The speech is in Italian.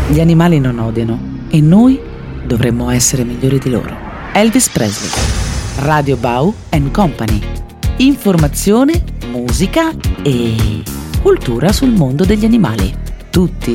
Gli animali non odiano e noi dovremmo essere migliori di loro. Elvis Presley, Radio Bau & Company. Informazione, musica e cultura sul mondo degli animali. Tutti